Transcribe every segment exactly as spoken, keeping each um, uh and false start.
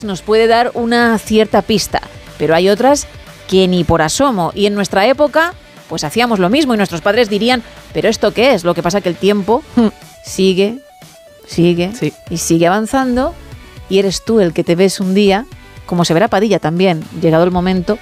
nos puede dar una cierta pista, pero hay otras que ni por asomo. Y en nuestra época, pues hacíamos lo mismo y nuestros padres dirían, ¿pero esto qué es? Lo que pasa es que el tiempo sigue, sigue sí. y sigue avanzando y eres tú el que te ves un día, como se verá Padilla también, llegado el momento,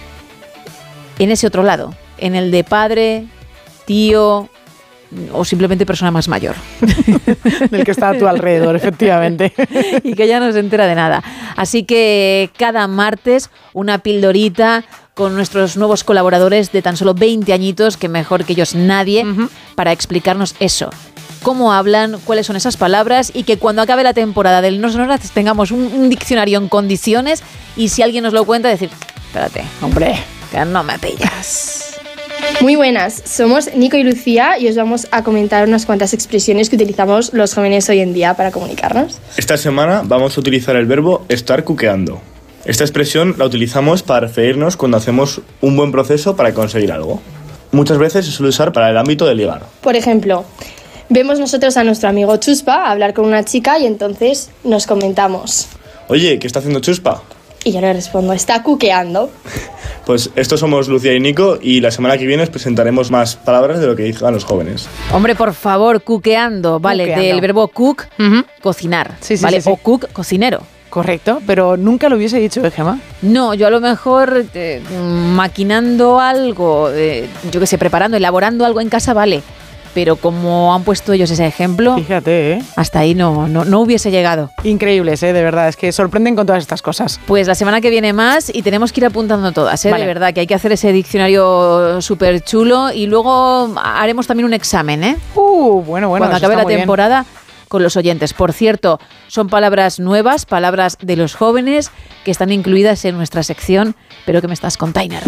en ese otro lado, en el de padre, tío o simplemente persona más mayor. Del que está a tu alrededor, efectivamente. Y que ya no se entera de nada. Así que cada martes una pildorita con nuestros nuevos colaboradores de tan solo veinte añitos, que mejor que ellos nadie, uh-huh. para explicarnos eso. Cómo hablan, cuáles son esas palabras y que cuando acabe la temporada del No Sonoras tengamos un, un diccionario en condiciones y si alguien nos lo cuenta decir, espérate, hombre, que no me pillas. Muy buenas, somos Nico y Lucía y os vamos a comentar unas cuantas expresiones que utilizamos los jóvenes hoy en día para comunicarnos. Esta semana vamos a utilizar el verbo estar cuqueando. Esta expresión la utilizamos para referirnos cuando hacemos un buen proceso para conseguir algo. Muchas veces se suele usar para el ámbito de ligar. Por ejemplo, vemos nosotros a nuestro amigo Chuspa hablar con una chica y entonces nos comentamos: oye, ¿qué está haciendo Chuspa? Y yo le respondo, está cuqueando. Pues estos somos Lucía y Nico y la semana que viene os presentaremos más palabras de lo que digan los jóvenes. Hombre, por favor, cuqueando, vale, cuqueando. Del verbo cook, uh-huh. cocinar, sí, sí, vale, sí, sí. o cook, cocinero. Correcto, pero nunca lo hubiese dicho, ¿eh, Gemma? No, yo a lo mejor eh, maquinando algo, eh, yo qué sé, preparando, elaborando algo en casa, vale. Pero como han puesto ellos ese ejemplo, fíjate, ¿eh? hasta ahí no, no, no hubiese llegado. Increíbles, ¿eh? De verdad, es que sorprenden con todas estas cosas. Pues la semana que viene más y tenemos que ir apuntando todas, ¿eh? Vale. De verdad, que hay que hacer ese diccionario súper chulo y luego haremos también un examen, ¿eh? Uh, bueno, bueno. Cuando acabe la temporada bien. Con los oyentes. Por cierto, son palabras nuevas, palabras de los jóvenes que están incluidas en nuestra sección, pero que me estás container.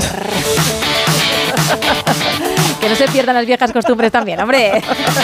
Que no se pierdan las viejas costumbres también, hombre.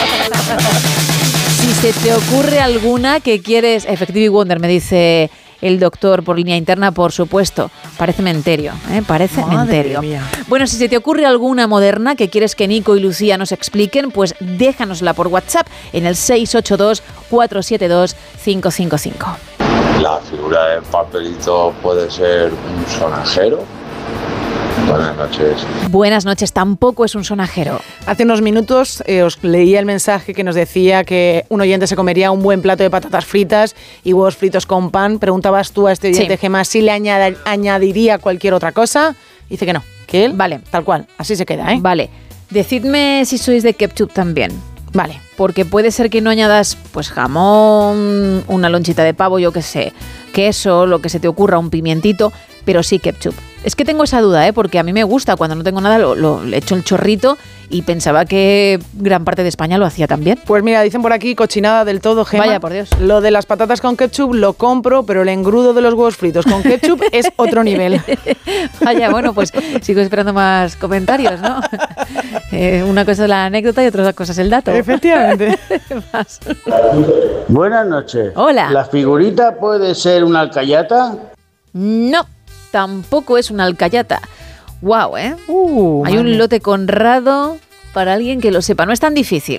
Si se te ocurre alguna que quieres... Effective Wonder, me dice el doctor por línea interna, por supuesto. Parece menterio, ¿eh? Parece Madre menterio. Mía. Bueno, si se te ocurre alguna moderna que quieres que Nico y Lucía nos expliquen, pues déjanosla por WhatsApp en el seis ocho dos, cuatro siete dos, cinco cinco cinco. La figura del papelito puede ser un sonajero. Buenas noches. Buenas noches, tampoco es un sonajero. Hace unos minutos eh, os leía el mensaje que nos decía que un oyente se comería un buen plato de patatas fritas y huevos fritos con pan. Preguntabas tú a este oyente, sí. Gemma, si le añad- añadiría cualquier otra cosa. Dice que no, que él, vale, tal cual, así se queda, ¿eh? Vale, decidme si sois de ketchup también. Vale. Porque puede ser que no añadas pues jamón, una lonchita de pavo, yo qué sé, queso, lo que se te ocurra, un pimientito, pero sí ketchup. Es que tengo esa duda, ¿eh? Porque a mí me gusta, cuando no tengo nada, lo, lo, le echo el chorrito y pensaba que gran parte de España lo hacía también. Pues mira, dicen por aquí cochinada del todo, Gemma. Vaya, por Dios. Lo de las patatas con ketchup lo compro, pero el engrudo de los huevos fritos con ketchup es otro nivel. Vaya, bueno, pues sigo esperando más comentarios, ¿no? Eh, una cosa es la anécdota y otra cosa es el dato. Efectivamente. Más. Buenas noches. Hola. ¿La figurita puede ser una alcayata? No, tampoco es una alcayata. Guau, ¿eh? Uh, Hay un lote Conrado para alguien que lo sepa. No es tan difícil.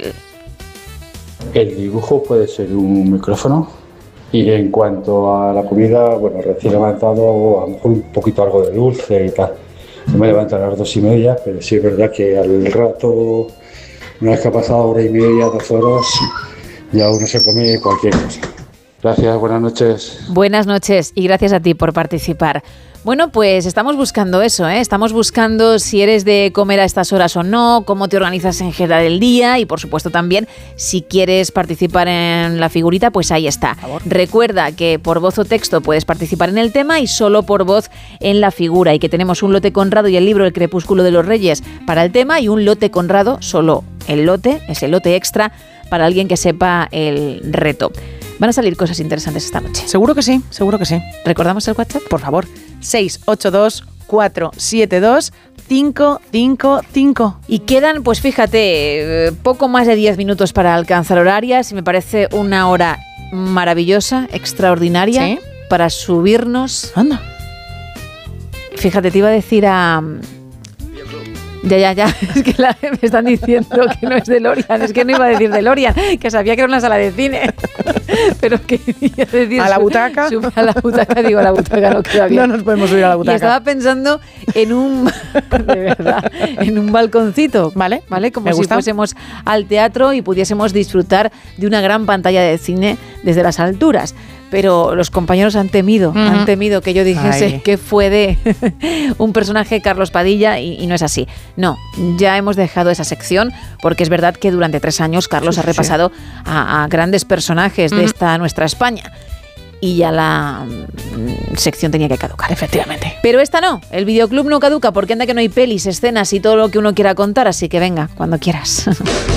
El dibujo puede ser un micrófono. Y en cuanto a la comida, bueno, recién levantado, a lo mejor un poquito algo de dulce y tal. No me levanto a las dos y media, pero sí es verdad que al rato, una vez que ha pasado hora y media, dos horas, ya uno se come cualquier cosa. Gracias, buenas noches. Buenas noches y gracias a ti por participar. Bueno, pues estamos buscando eso, ¿eh? Estamos buscando si eres de comer a estas horas o no, cómo te organizas en general el día y, por supuesto, también si quieres participar en la figurita, pues ahí está. Recuerda que por voz o texto puedes participar en el tema y solo por voz en la figura y que tenemos un lote Conrado y el libro El Crepúsculo de los Reyes para el tema y un lote Conrado, solo el lote, ese lote extra para alguien que sepa el reto. Van a salir cosas interesantes esta noche. Seguro que sí, seguro que sí. ¿Recordamos el WhatsApp? Por favor, seis ocho dos, cuatro siete dos, cinco cinco cinco. Y quedan, pues fíjate, poco más de diez minutos para alcanzar horarias y me parece una hora maravillosa, extraordinaria, ¿sí? Para subirnos. Anda. Fíjate, te iba a decir a... Ya, ya, ya, es que la, me están diciendo que no es DeLorean, es que no iba a decir DeLorean, que sabía que era una sala de cine, pero quería decir... ¿A la butaca? Su, a la butaca, digo, a la butaca no queda bien. No nos podemos subir a la butaca. Y estaba pensando en un, de verdad, en un balconcito, ¿vale? ¿Vale? Como si fuésemos al teatro y pudiésemos disfrutar de una gran pantalla de cine desde las alturas. Pero los compañeros han temido, uh-huh. han temido que yo dijese Ay. que fue de un personaje Carlos Padilla y, y no es así. No, ya hemos dejado esa sección porque es verdad que durante tres años Carlos sí, ha repasado sí. a, a grandes personajes uh-huh. de esta nuestra España y ya la mm, sección tenía que caducar. Efectivamente. Pero esta no, el videoclub no caduca porque anda que no hay pelis, escenas y todo lo que uno quiera contar, así que venga, cuando quieras.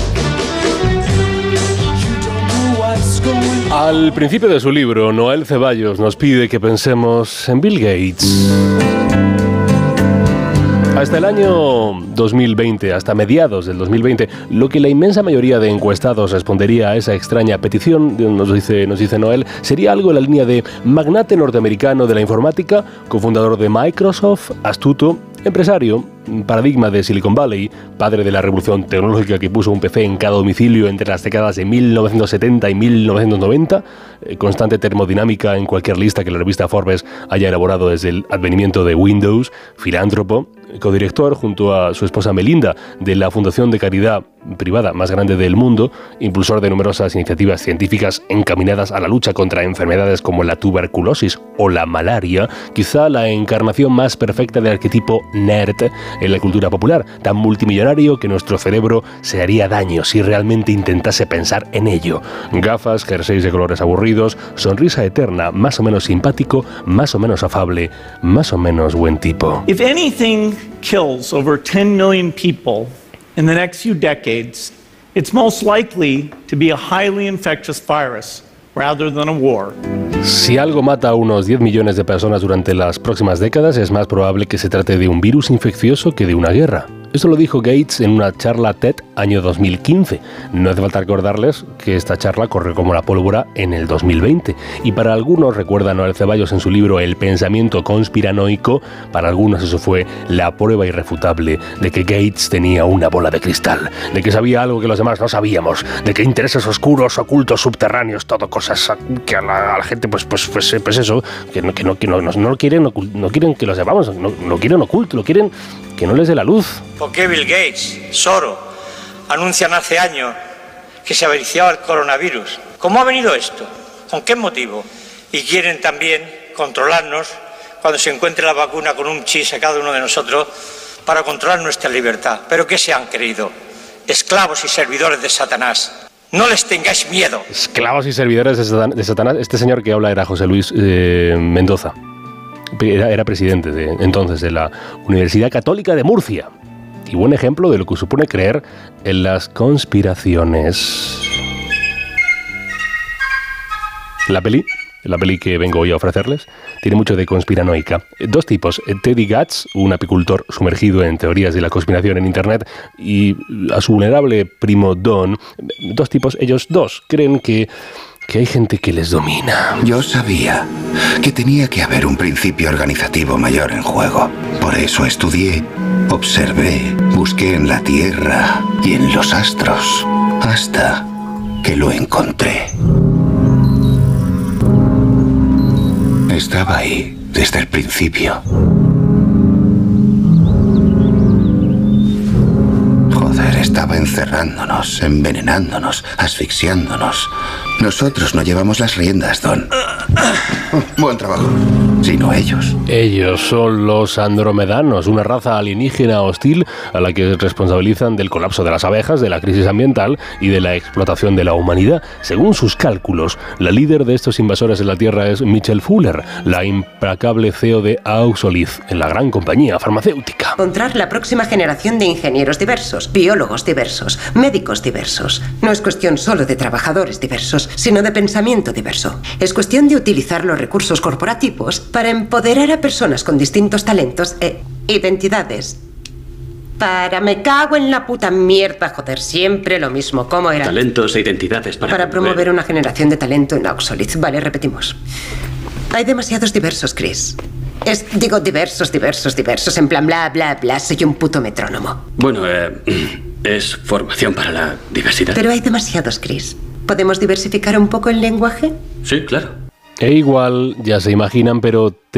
Al principio de su libro, Noel Ceballos nos pide que pensemos en Bill Gates. Hasta el año dos mil veinte, hasta mediados del dos mil veinte, lo que la inmensa mayoría de encuestados respondería a esa extraña petición, nos dice, nos dice Noel, sería algo en la línea de magnate norteamericano de la informática, cofundador de Microsoft, astuto, empresario, paradigma de Silicon Valley, padre de la revolución tecnológica que puso un P C en cada domicilio entre las décadas de mil novecientos setenta y mil novecientos noventa, eh, constante termodinámica en cualquier lista que la revista Forbes haya elaborado desde el advenimiento de Windows, filántropo, codirector junto a su esposa Melinda de la fundación de caridad privada más grande del mundo, impulsor de numerosas iniciativas científicas encaminadas a la lucha contra enfermedades como la tuberculosis o la malaria, quizá la encarnación más perfecta del arquetipo nerd en la cultura popular, tan multimillonario que nuestro cerebro se haría daño si realmente intentase pensar en ello. Gafas, jerseys de colores aburridos, sonrisa eterna, más o menos simpático, más o menos afable, más o menos buen tipo. If anything kills over ten million people in the next few decades, it's most likely to be a highly infectious virus rather than a war. Si algo mata a unos diez millones de personas durante las próximas décadas, es más probable que se trate de un virus infeccioso que de una guerra. Esto lo dijo Gates en una charla TED año dos mil quince. No hace falta recordarles que esta charla corre como la pólvora en el dos mil veinte. Y para algunos, recuerda Noel Ceballos en su libro El pensamiento conspiranoico, para algunos eso fue la prueba irrefutable de que Gates tenía una bola de cristal, de que sabía algo que los demás no sabíamos, de que intereses oscuros, ocultos, subterráneos, todo cosas que a la, a la gente, pues, pues, pues, pues eso, que no, que no, que no, no, no quieren, no quieren que lo sepamos, no, no quieren oculto, lo quieren que no les dé la luz. ¿Por qué Bill Gates, Soros, anuncian hace años que se avariciaba el coronavirus? ¿Cómo ha venido esto? ¿Con qué motivo? Y quieren también controlarnos cuando se encuentre la vacuna con un chip a cada uno de nosotros para controlar nuestra libertad. ¿Pero qué se han creído? Esclavos y servidores de Satanás. No les tengáis miedo. Esclavos y servidores de, satan- de Satanás. Este señor que habla era José Luis eh, Mendoza. Era, era presidente de, entonces de la Universidad Católica de Murcia. Y buen ejemplo de lo que supone creer en las conspiraciones. La peli, la peli que vengo hoy a ofrecerles, tiene mucho de conspiranoica. Dos tipos, Teddy Gatz, un apicultor sumergido en teorías de la conspiración en Internet, y a su vulnerable primo Don, dos tipos, ellos dos, creen que que hay gente que les domina. Yo sabía que tenía que haber un principio organizativo mayor en juego. Por eso estudié, observé, busqué en la Tierra y en los astros, hasta que lo encontré. Estaba ahí desde el principio. Joder, estaba encerrándonos, envenenándonos, asfixiándonos. Nosotros no llevamos las riendas, Don. Buen trabajo. Sino ellos. Ellos son los andromedanos, una raza alienígena hostil a la que responsabilizan del colapso de las abejas, de la crisis ambiental y de la explotación de la humanidad. Según sus cálculos, la líder de estos invasores en la Tierra es Michelle Fuller, la implacable C E O de Auxolith, en la gran compañía farmacéutica. Encontrar la próxima generación de ingenieros diversos, biólogos diversos, médicos diversos. No es cuestión solo de trabajadores diversos, sino de pensamiento diverso. Es cuestión de utilizar los recursos corporativos para empoderar a personas con distintos talentos e identidades. Para me cago en la puta mierda, joder, siempre lo mismo. ¿Cómo era? Talentos e identidades para... Para promover una generación de talento en Auxolith. Vale, repetimos. Hay demasiados diversos, Chris. Es, digo, diversos, diversos, diversos, en plan bla, bla, bla, soy un puto metrónomo. Bueno, eh, es formación para la diversidad. Pero hay demasiados, Chris. ¿Podemos diversificar un poco el lenguaje? Sí, claro. E igual, ya se imaginan, pero... Te